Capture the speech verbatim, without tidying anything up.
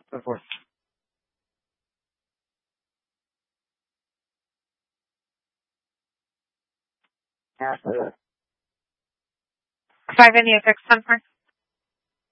so forth. Five in the six, ten four.